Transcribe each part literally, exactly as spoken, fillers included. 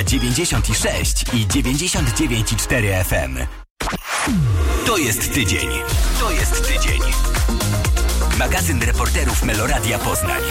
dziewięćdziesiąt sześć i dziewięćdziesiąt dziewięć i cztery F M. To jest tydzień. To jest tydzień. Magazyn reporterów Meloradia Poznań.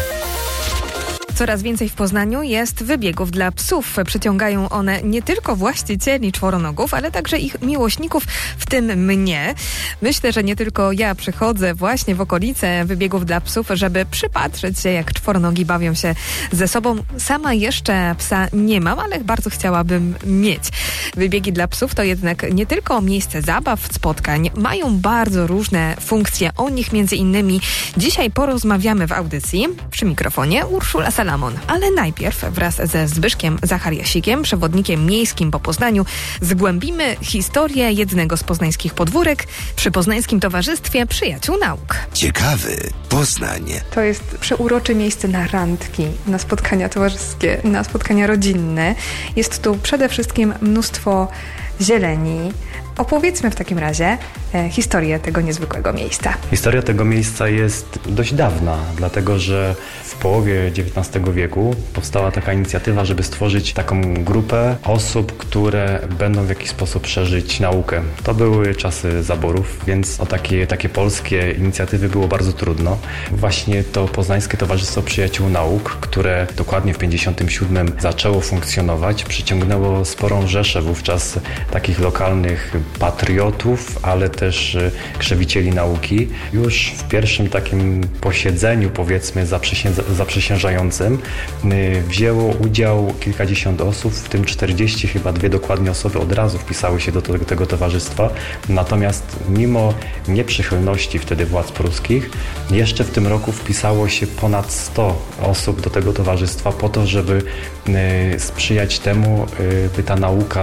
Coraz więcej w Poznaniu jest wybiegów dla psów. Przyciągają one nie tylko właścicieli czworonogów, ale także ich miłośników, w tym mnie. Myślę, że nie tylko ja przychodzę właśnie w okolice wybiegów dla psów, żeby przypatrzeć się, jak czworonogi bawią się ze sobą. Sama jeszcze psa nie mam, ale bardzo chciałabym mieć. Wybiegi dla psów to jednak nie tylko miejsce zabaw, spotkań. Mają bardzo różne funkcje. O nich między innymi dzisiaj porozmawiamy w audycji. Przy mikrofonie Urszula Salamon. Ale najpierw wraz ze Zbyszkiem Zachariasikiem, przewodnikiem miejskim po Poznaniu, zgłębimy historię jednego z poznańskich podwórek przy Poznańskim Towarzystwie Przyjaciół Nauk. Ciekawy Poznań. To jest przeurocze miejsce na randki, na spotkania towarzyskie, na spotkania rodzinne. Jest tu przede wszystkim mnóstwo zieleni. Opowiedzmy w takim razie e, historię tego niezwykłego miejsca. Historia tego miejsca jest dość dawna, dlatego że w połowie dziewiętnastego wieku powstała taka inicjatywa, żeby stworzyć taką grupę osób, które będą w jakiś sposób szerzyć naukę. To były czasy zaborów, więc o takie, takie polskie inicjatywy było bardzo trudno. Właśnie to Poznańskie Towarzystwo Przyjaciół Nauk, które dokładnie w pięćdziesiątym siódmym zaczęło funkcjonować, przyciągnęło sporą rzeszę wówczas takich lokalnych patriotów, ale też krzewicieli nauki. Już w pierwszym takim posiedzeniu, powiedzmy, zaprzysiężającym wzięło udział kilkadziesiąt osób, w tym czterdzieści, chyba dwie dokładnie osoby od razu wpisały się do tego, tego towarzystwa. Natomiast mimo nieprzychylności wtedy władz pruskich, jeszcze w tym roku wpisało się ponad sto osób do tego towarzystwa po to, żeby sprzyjać temu, by ta nauka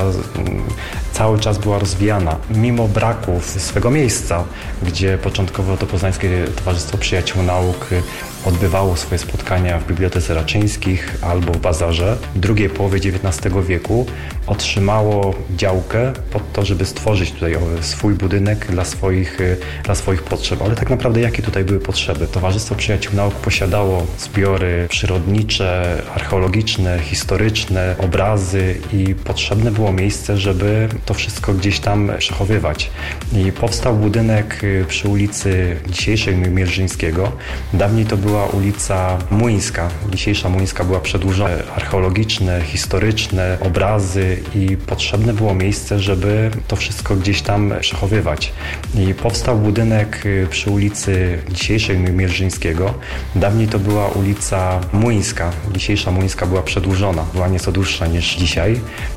cały czas była rozwijana. Mimo braku swego miejsca, gdzie początkowo to Poznańskie Towarzystwo Przyjaciół Nauk odbywało swoje spotkania w Bibliotece Raczyńskich albo w Bazarze, w drugiej połowie dziewiętnastego wieku otrzymało działkę pod to, żeby stworzyć tutaj swój budynek dla swoich, dla swoich potrzeb. Ale tak naprawdę jakie tutaj były potrzeby? Towarzystwo Przyjaciół Nauk posiadało zbiory przyrodnicze, archeologiczne, historyczne, obrazy i potrzebne było miejsce, żeby to wszystko gdzieś tam przechowywać. I powstał budynek przy ulicy dzisiejszej Mierzyńskiego. Dawniej to była ulica Młyńska. Dzisiejsza Młyńska była przedłużona. Archeologiczne, historyczne, obrazy i potrzebne było miejsce, żeby to wszystko gdzieś tam przechowywać. I powstał budynek przy ulicy dzisiejszej Mierzyńskiego. Dawniej to była ulica Młyńska. Dzisiejsza Młyńska była przedłużona. Była nieco dłuższa niż dzisiaj.